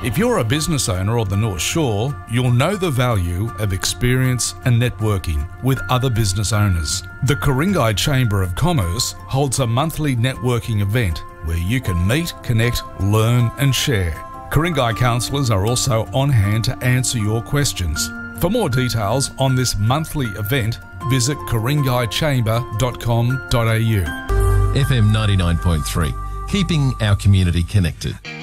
If you're a business owner of the North Shore, you'll know the value of experience and networking with other business owners. The Ku-ring-gai Chamber of Commerce holds a monthly networking event where you can meet, connect, learn and share. Ku-ring-gai counsellors are also on hand to answer your questions. For more details on this monthly event, visit ku-ring-gai-chamber.com.au. FM 99.3, keeping our community connected.